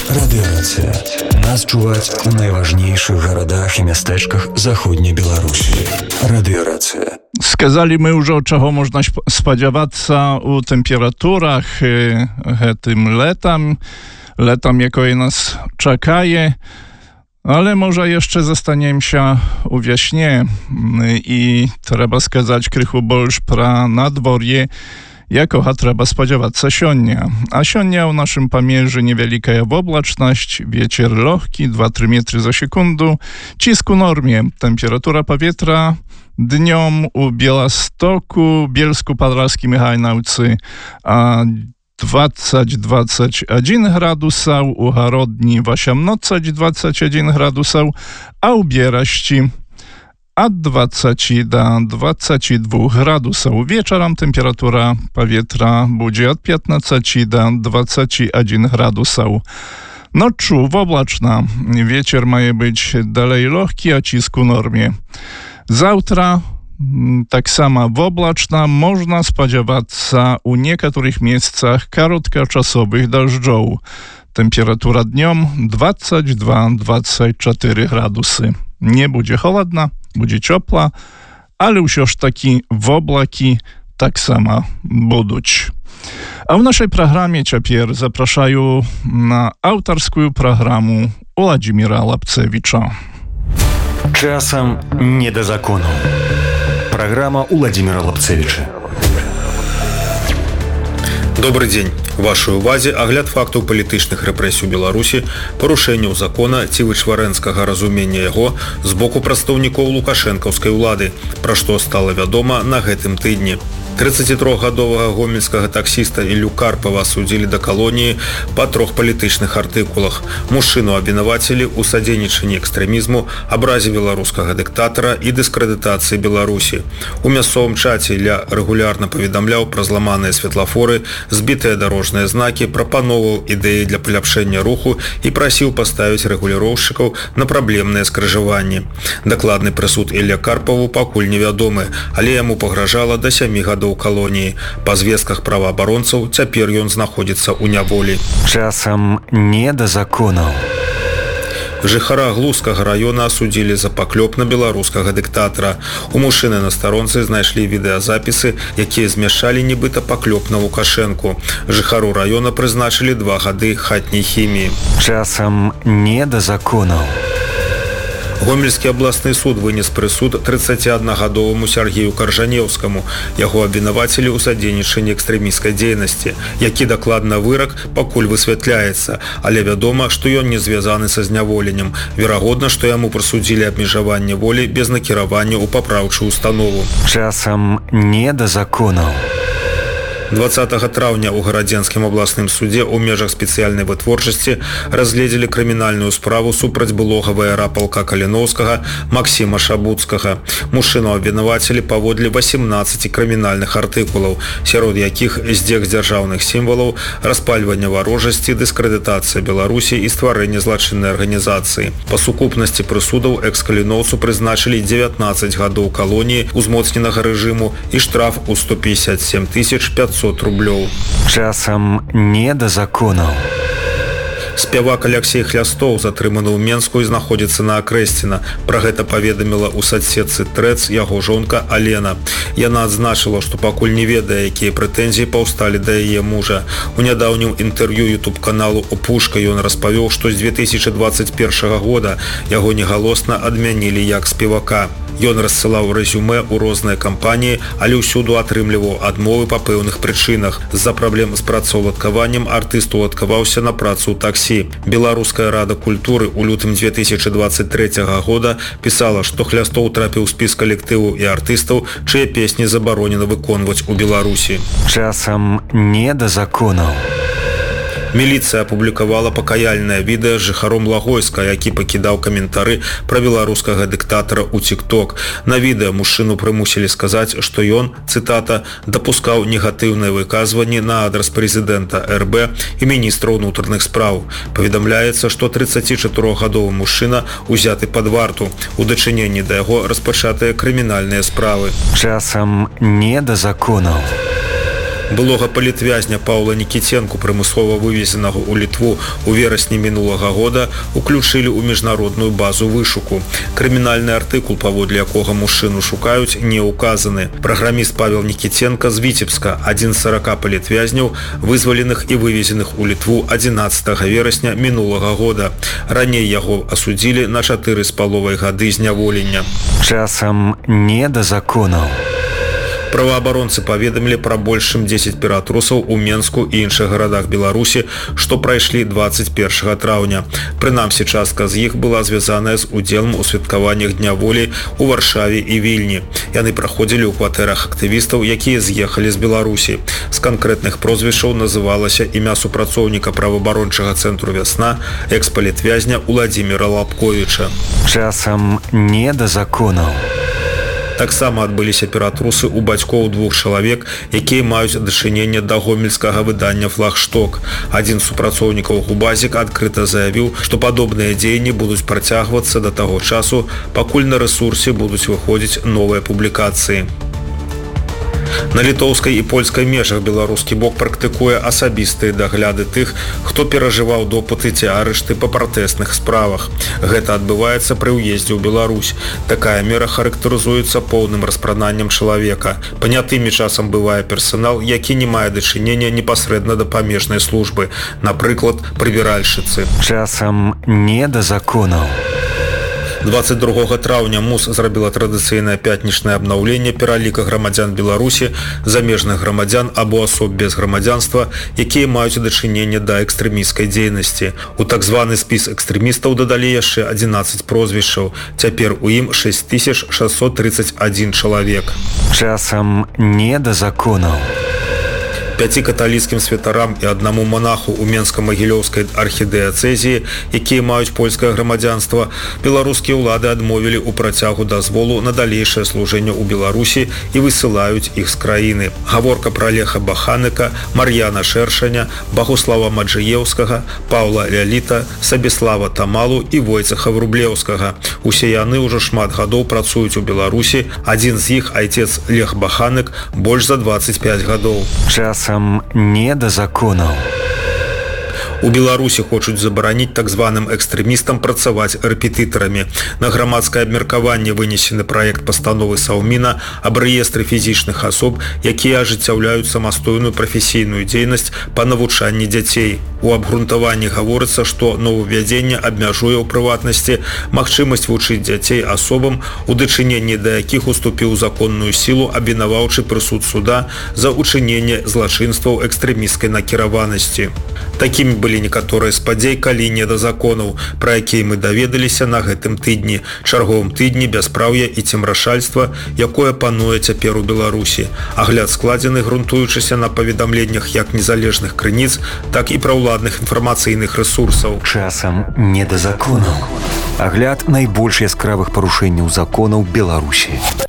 Радыёрацыя. Нас чуваць у найважнейшых гарадах і мястэчках заходняй Беларусі. Радыёрацыя. Сказалі мы ўжо, чаго можна спадзявацца ў тэмпературах гэтым летам, якое нас чакае. Ale może jeszcze zostaniemy się u wieśnie i trzeba skazać krychu больш pra nadworje, jakoha trzeba spodziewać się sionia. A sionia u naszym pamierzy niewielka oblaczność, wiecier lohki, 2-3 metry za sekundę, cisk u normie, temperatura powietrza dniom u Bielastoku, Bielsku-Podlaskim i Hajnałcy, a 20-21 gradusów, u Harodni 18-21 gradusów, a u Bieraści od 20 do 22 gradusów. Wieczorem temperatura powietrza będzie od 15 do 21 gradusów. Noczu oblaczna, wieczór ma być dalej lohki, a cisk u normie. Zawtra tak samo oblaczna, można spodziewać się u niektórych miejscach krótkoczasowych deszczów. Temperatura dniom 22-24 gradusy. Nie będzie chłodna, będzie ciepła, ale już taki w oblaki tak samo będą. A w naszej programie teraz zapraszają na autorską programu Władimira Lapcewicza. Czasem nie do zakonu. Программа у Владимира Лапцевича. Добрый дзень. Вашай увазе агляд фактаў палітычных рэпрэсій у Беларусі, парушэнняў закона ці вычварэнскага разумення яго з боку прадстаўнікоў лукашэнкаўскай улады, пра што стала вядома на гэтым тыдні. 33-гадовага гомельскага таксіста Іллю Карпава судзілі да калоніі па 3 палітычных артыкулах. Мужчыну абвінавацілі ў садзейнічанні экстрэмізму, абразе беларускага дыктатара і дыскрэдытацыі Беларусі. У мясцовым чаце Ілля рэгулярна паведамляў пра зламаныя светлафоры, збітыя дарожныя знакі, прапаноўваў ідэі для паляпшэння руху і прасіў паставіць рэгуліроўшчыкаў на праблемныя скрыжаванні. Дакладны прысуд Ілля Карпаву пакуль невядомы, але яму пагражала да 7 гадоў у калоніі. Па звестках праваабаронцаў цяпер ён знаходзіцца ў няволі. Часам не да законаў. Жыхара Глузскага района асудзілі за паклёп на беларускага дыктатара. У мужчыны на старонцы знайшлі відэазапісы, якія змяшчалі нібыта паклёп на Лукашэнку. Жыхару района прызначылі 2 гады хатняй хіміі. Часам не да законаў. Гомельскі абласны суд вынес прысуд 31-гадоваму Сергею Каржанеўскаму. Яго абвінавацілі ў садзейнічанні экстрэмісцкай дзейнасці. Які дакладна вырак, пакуль высвятляецца, але вядома, што ён не звязаны са зняволеннем. Верагодна, што яму прысудзілі абмежаванне волі без накіравання ў папраўчую установу. Часам не да законаў. 20 траўня ў гарадзенскім абласным судзе ў межах спецыяльнай вытворчасці разгледзелі крымінальную справу супраць былога ваяра палка Каліноўскага Максіма Шабуцкага. Мужчыну абвінавацілі паводле 18 крымінальных артыкулаў, сярод якіх здзек з дзяржаўных сімвалаў, распальванне варожасці, дыскрэдытацыя Беларусі і стварэнне злачыннай арганізацыі. Па сукупнасці прысудаў экс-каліноўцу прызначылі 19 гадоў калоніі узмоцненага рэжыму і штраф у 157 500 рублёў. Часам не да законаў. Спявак Алексей Хлястоў затрыманы ў Менску і знаходзіцца на Акрэсціна. Пра гэта паведаміла ў садсетцы Трэц яго жонка Алена. Яна адзначыла, што пакуль не ведае, якія прэтэнзіі паўсталі да яе мужа. У нядаўнім інтэрв'ю ютуб-каналу «Опушка» ён распавёў, што з 2021 года яго негалосна адмянілі як спевака. Ён рассылаў рэзюмэ ў розныя кампаніі, але ўсюду атрымліваў адмовы па пэўных прычынах. З-за праблем з працаўладкаваннем артыст уладкаваўся на працу ў таксі. Беларуская рада культуры ў лютым 2023 года пісала, што Хлястоў трапіў у спіс калектываў і артыстаў, чые песні забаронена выконваць у Беларусі. Часам не да законаў. Міліцыя апублікавала пакаяльнае відэа з жыхаром Лагойска, які пакідаў каментары пра беларускага дыктатара ў TikTok. На відэа мужчыну прымусілі сказаць, што ён, цытата, дапускаў негатыўныя выказванні на адрас прэзідэнта РБ і міністра ўнутраных спраў. Паведамляецца, што 34-гадовы мужчына узяты пад варту. У дачыненні да яго распачатыя крымінальныя справы. Часам не да законаў. Былога палітвязня Паўла Нікіценку, прымыслова вывезенага ў Літву у верасні мінулага года, уключылі ў міжнародную базу вышуку. Крымінальны артыкул, паводле якога мужчыну шукаюць, не указаны. Праграміст Павел Нікіценка з Віцебска, адзін з 40 палітвязняў, вызваленых і вывезеных у Літву 11 верасня мінулага года. Раней яго асудзілі на 4,5 гады зняволення. Часам не да законаў. Праваабаронцы паведамілі пра больш чым 10 ператрусаў у Менску і іншых гарадах Беларусі, што прайшлі 21 траўня. Прынамсі, частка з іх была звязаная з удзелам у святкаваннях Дня волі ў Варшаве і Вільні. Яны праходзілі ў кватэрах актывістаў, якія з'ехалі з Беларусі. З канкрэтных прозвішчаў называлася імя супрацоўніка праваабарончага цэнтру «Вясна», экс-палітвязня Уладзіміра Лапковіча. Часам не да законаў. Таксама адбыліся ператрусы ў бацькоў 2 чалавек, якія маюць дачыненне да гомельскага выдання «Флагшток». Адзін з супрацоўнікаў Губазік адкрыта заявіў, што падобныя дзеянні будуць працягвацца да таго часу, пакуль на рэсурсе будуць выходзіць новыя публікацыі. На літоўскай і польскай межах беларускі бок практыкуе асабістыя дагляды тых, хто перажываў допыты ці арышты па пратэсных справах. Гэта адбываецца пры ўездзе ў Беларусь. Такая мера характарызуецца поўным распрананнем чалавека. Панятымі часам бывае персанал, які не мае дачынення непасрэдна да памежнай службы, напрыклад, прыбіральшчыцы. Часам не да законаў. 22 траўня МУС зрабіла традыцыйнае пятнічнае абнаўленне пераліка грамадзян Беларусі, замежных грамадзян або асоб без грамадзянства, якія маюць дачыненне да экстрэмісцкай дзейнасці. У так званы спіс экстрэмістаў дадалі яшчэ 11 прозвішчаў. Цяпер у ім 6631 чалавек. Часам не да законаў. 5 каталіцкім святарам і аднаму монаху ў Менска-Магілёўскай архідыяцэзіі, якія маюць польскае грамадзянства, беларускія ўлады адмовілі ў працягу дазволу на далейшае служэнне ў Беларусі і высылаюць іх з краіны. Гаворка пра Леха Баханыка, Мар'яна Шэршаня, Багуслава Маджыеўскага, Паўла Ляліта, Сабіслава Тамалу і Войцаха Врублеўскага. Усе яны ўжо шмат гадоў працуюць у Беларусі. Адзін з іх, айцец Лех Баханык, больш за 25 гадоў. Часам не да законаў. У Беларусі хочуць забараніць так званым экстрэмістам працаваць рэпетытарамі. На грамадскае абмеркаванне вынесены праект пастановы Саўміна аб рэестры фізічных асоб, якія ажыццяўляюць самастойную прафесійную дзейнасць па навучанні дзяцей. У абгрунтаванні гаворыцца, што новаўвядзенне абмяжуе ў прыватнасці магчымасць вучыць дзяцей асобам, у дачыненні да якіх уступіў законную сілу абвінаваўчы прысуд суда за ўчыненне злачынстваў экстрэмісцкай накіраванасці. Такімі былі некаторыя з падзей, калі не да законаў, пра якія мы даведаліся на гэтым тыдні, чарговым тыдні бяспраўя і цемрашальства, якое пануе цяпер у Беларусі. Агляд складзены, грунтуючыся на паведамленнях як незалежных крыніц, так і праўладных інфармацыйных рэсурсаў. Часам не да законаў. Агляд найбольш яскравых парушэнняў законаў Беларусі.